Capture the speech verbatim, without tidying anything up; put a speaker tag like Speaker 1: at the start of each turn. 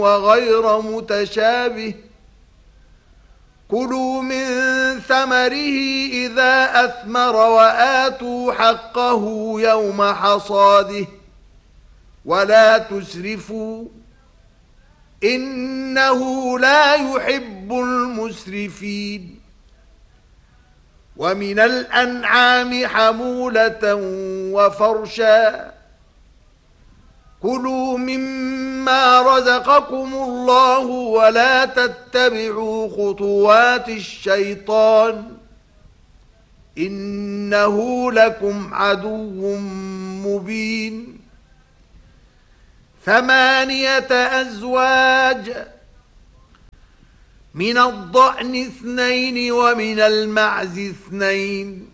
Speaker 1: وغير متشابه كلوا من ثمره إذا أثمر وآتوا حقه يوم حصاده ولا تسرفوا إنه لا يحب المسرفين ومن الأنعام حمولة وفرشا كلوا مما رزقكم الله ولا تتبعوا خطوات الشيطان إنه لكم عدو مبين ثمانية أزواج من الضأن اثنين ومن المعز اثنين